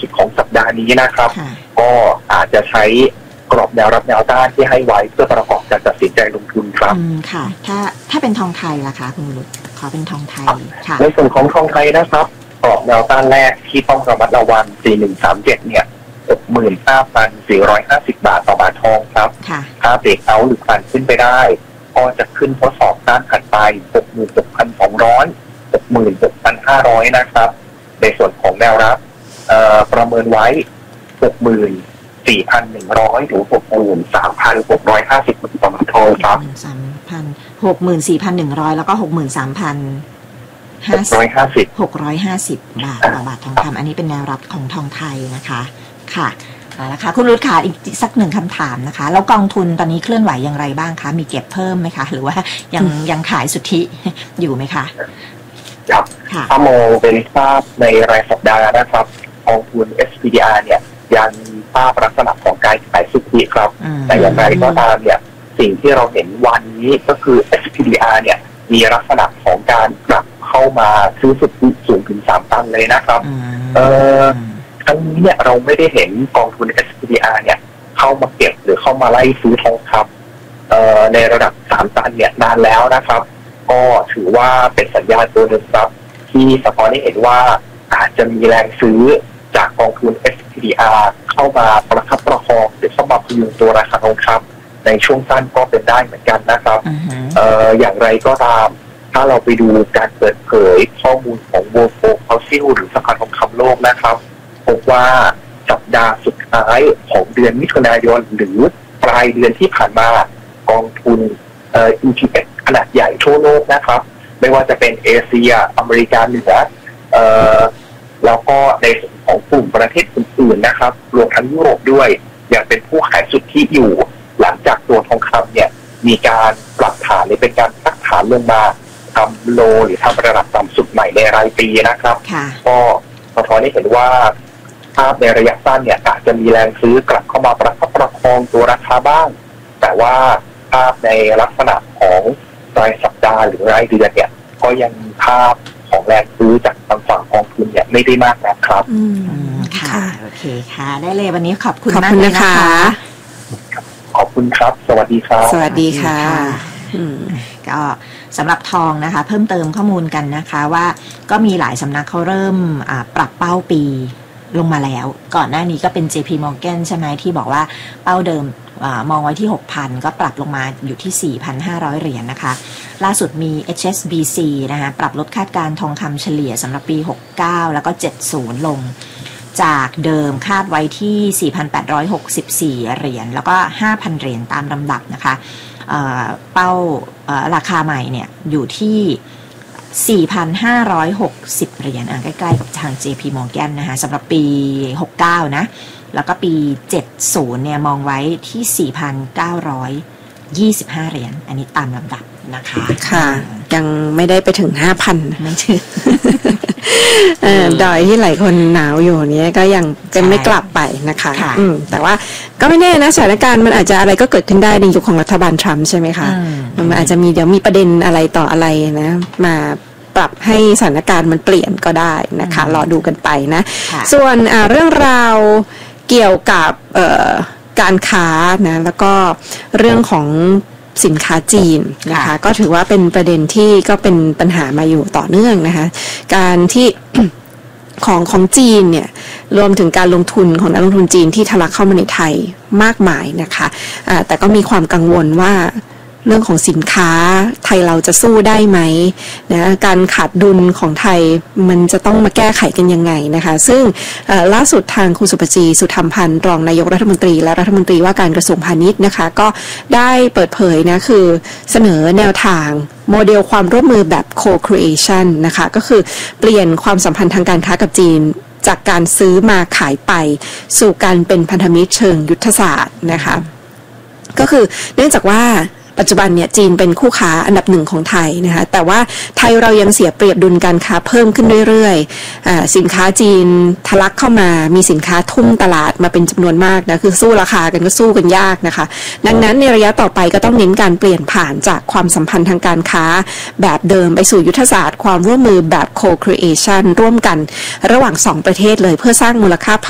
สุดของสัปดาห์นี้นะครับก็อาจจะใช้กรอบแนวรับแนวต้านที่ให้ไว้เพื่อประกอบการตัดสินใจลงทุนครับค่ะถ้าเป็นทองไทยล่ะคะคุณรุตขอเป็นทองไทยค่ะในส่วนของทองไทยนะครับกรอบแนวต้านแรกที่ต้องระมัดระวัง4137เนี่ย65,450 บาทต่อบาททองครับถ้าเบรกเอาท์หรือผ่านขึ้นไปได้ก็จะขึ้นทดสอบต้านถัดไป 66,200 66,500 นะครับในส่วนของแนวรับประเมินไว้ 64,100 หรือ 63,650 บาทต่อบาททองครับ 64,100 แล้วก็ 63,650 บาทต่อบาททองคำอันนี้เป็นแนวรับของทองไทยนะคะค่ะนะคะคุณรุตค่ะอีกสักหนึ่งคำถามนะคะแล้วกองทุนตอนนี้เคลื่อนไหวอย่างไรบ้างคะมีเก็บเพิ่มไหมคะหรือว่ายังขายสุทธิอยู่ไหมคะครับถ้ามองเป็นภาพในรายสัปดาห์นะครับกองทุน SPDR เนี่ยยังมีภาพลักษณะของการขายสุทธิครับแต่อย่างไรก็ตามเนี่ยสิ่งที่เราเห็นวันนี้ก็คือ SPDR เนี่ยมีลักษณะของการกลับเข้ามาซื้อสุทธิสูงถึง3 ตันเลยนะครับครั้งนี้เนี่ยเราไม่ได้เห็นกองทุน SPDR เนี่ยเข้ามาเก็บหรือเข้ามาไล่ซื้อทองคำในระดับ3 ตันเนี่ยนานแล้วนะครับก็ถือว่าเป็นสัญญาณตัวหนึ่งครับที่สะท้อนให้เห็นว่าอาจจะมีแรงซื้อจากกองทุน SPDR เข้ามาประคับประคองหรือเข้ามาพยุงตัวราคาทองคำในช่วงสั้นก็เป็นได้เหมือนกันนะครับอย่างไรก็ตามถ้าเราไปดูการเปิดเผยข้อมูลของ World Gold Council หรือสภาทองคำโลกนะครับพบว่าสัปดาห์สุดท้ายของเดือนมิถุนายนหรือปลายเดือนที่ผ่านมากองทุนETF ขนาดใหญ่ทั่วโลกนะครับไม่ว่าจะเป็นเอเชียอเมริกาเหนือแล้วก็ในส่วนของกลุ่มประเทศอื่นๆนะครับรวมทั้งยุโรปด้วยยังเป็นผู้ขายสุทธิอยู่หลังจากตัวทองคำเนี่ยมีการปรับฐานหรือเป็นการพักฐานลงมาทำโลหรือทำระดับต่ำสุดใหม่ในรายปีนะครับก็สะท้อนให้เห็นว่าภาพในระยะสั้นเนี่ยอาจจะมีแรงซื้อกลับเข้ามาประคับประคองตัวราคาบ้างแต่ว่าภาพในลักษณะของรายสัปดาห์หรือรายเดือนเนี่ยก็ยังมีภาพของแรงซื้อจากทางฝั่งกองทุนเนี่ยไม่ได้มากนะครับค่ะโอเคค่ะได้เลยวันนี้ขอบคุณมากเลยนะคะขอบคุณครับสวัสดีครับสวัสดีค่ะก็สำหรับทองนะคะเพิ่มเติมข้อมูลกันนะคะว่าก็มีหลายสำนักเขาเริ่มปรับเป้าปีลงมาแล้วก่อนหน้านี้ก็เป็น JP Morgan ใช่ไหมที่บอกว่าเป้าเดิมมองไว้ที่ 6,000 ก็ปรับลงมาอยู่ที่ 4,500 เหรียญนะคะล่าสุดมี HSBC นะคะปรับลดคาดการณ์ทองคำเฉลี่ยสำหรับปี 69 แล้วก็ 70 ลงจากเดิมคาดไว้ที่ 4,864 เหรียญแล้วก็ 5,000 เหรียญตามลำดับนะคะเป้าราคาใหม่เนี่ยอยู่ที่ 4,560 เหรียญใกล้ๆกับทาง JP Morgan นะคะสำหรับปี 69 นะแล้วก็ปี 70 เนี่ยมองไว้ที่ 4,925 เหรียญอันนี้ตามลำดับนะคะค่ะยังไม่ได้ไปถึง 5,000 ไม่ถึงดอยที่หลายคนหนาวอยู่เนี้ยก็ยังไม่กลับไปนะคะแต่ว่าก็ไม่แน่นะสถานการณ์มันอาจจะอะไรก็เกิดขึ้นได้ในยุคของรัฐบาลทรัมป์ใช่ไหมคะมันอาจจะมีเดี๋ยวมีประเด็นอะไรต่ออะไรนะมาปรับให้สถานการณ์มันเปลี่ยนก็ได้นะคะรอดูกันไปนะส่วนเรื่องราวเกี่ยวกับการค้านะแล้วก็เรื่องของสินค้าจีนนะคะก็ถือว่าเป็นประเด็นที่ก็เป็นปัญหามาอยู่ต่อเนื่องนะคะการที่ ของจีนเนี่ยรวมถึงการลงทุนของนักลงทุนจีนที่ทะลักเข้ามาในไทยมากมายนะคะแต่ก็มีความกังวลว่าเรื่องของสินค้าไทยเราจะสู้ได้ไหมนะการขาดดุลของไทยมันจะต้องมาแก้ไขกันยังไงนะคะซึ่งล่าสุดทางคุณสุปจีสุธรรมพันธ์รองนายกรัฐมนตรีและรัฐมนตรีว่าการกระทรวงพาณิชย์นะคะก็ได้เปิดเผยนะคือเสนอแนวทางโมเดลความร่วมมือแบบ co-creation นะคะก็คือเปลี่ยนความสัมพันธ์ทางการค้ากับจีนจากการซื้อมาขายไปสู่การเป็นพันธมิตรเชิงยุทธศาสตร์นะคะก็คือเนื่องจากว่าปัจจุบันเนี่ยจีนเป็นคู่ค้าอันดับหนึ่งของไทยนะคะแต่ว่าไทยเรายังเสียเปรียบดุลการค้าเพิ่มขึ้นเรื่อยๆสินค้าจีนทะลักเข้ามามีสินค้าทุ่มตลาดมาเป็นจำนวนมากนะคือสู้ราคากันก็สู้กันยากนะคะดังนั้นในระยะต่อไปก็ต้องเน้นการเปลี่ยนผ่านจากความสัมพันธ์ทางการค้าแบบเดิมไปสู่ยุทธศาสตร์ความร่วมมือแบบ co-creation ร่วมกันระหว่าง2ประเทศเลยเพื่อสร้างมูลค่า